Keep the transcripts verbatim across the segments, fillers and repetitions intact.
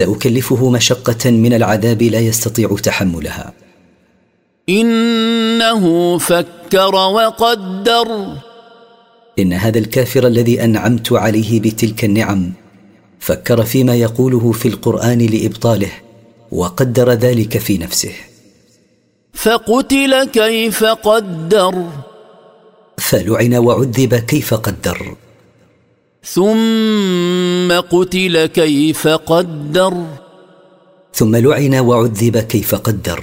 سأكلفه مشقة من العذاب لا يستطيع تحملها. إنه فكر وقدر. إن هذا الكافر الذي أنعمت عليه بتلك النعم فكر فيما يقوله في القرآن لإبطاله وقدر ذلك في نفسه. فقتل كيف قدر. فلعن وعذب كيف قدر. ثم قتل كيف قدر. ثم لعن وعذب كيف قدر.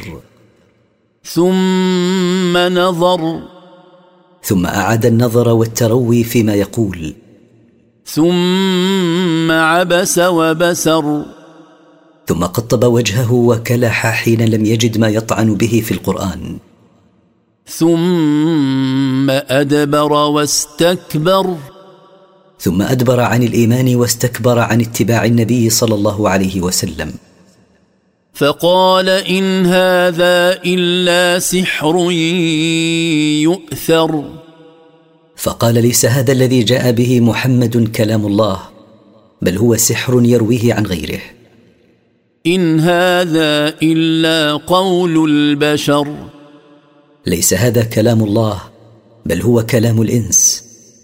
ثم نظر. ثم أعاد النظر والتروي فيما يقول. ثم عبس وبسر. ثم قطب وجهه وكلح حين لم يجد ما يطعن به في القرآن. ثم أدبر واستكبر. ثم أدبر عن الإيمان واستكبر عن اتباع النبي صلى الله عليه وسلم. فقال إن هذا إلا سحر يؤثر. فقال ليس هذا الذي جاء به محمد كلام الله، بل هو سحر يرويه عن غيره. إن هذا إلا قول البشر. ليس هذا كلام الله، بل هو كلام الإنس.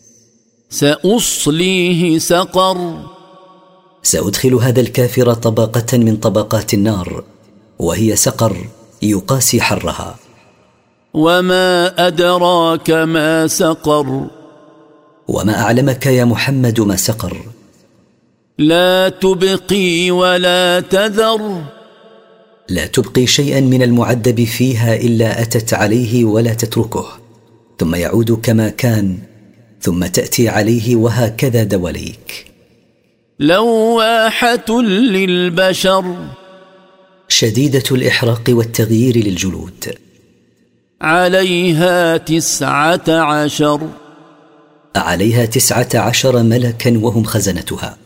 سأصليه سقر. سأدخل هذا الكافر طبقة من طبقات النار، وهي سقر يقاسي حرها. وما أدراك ما سقر. وما أعلمك يا محمد ما سقر. لا تبقي ولا تذر. لا تبقي شيئا من المعذب فيها إلا أتت عليه ولا تتركه، ثم يعود كما كان، ثم تأتي عليه وهكذا دواليك. لواحة للبشر. شديدة الإحراق والتغيير للجلود. عليها تسعة عشر. عليها تسعة عشر ملكا وهم خزنتها.